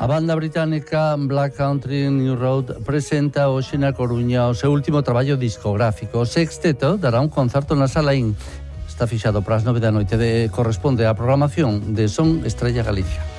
A banda británica Black Country New Road presenta hoxe na Coruña o seu último traballo discográfico. O sexteto dará un concerto na Sala IN. Está fixado para as 9 da noite. Corresponde á programación de Son Estrella Galicia.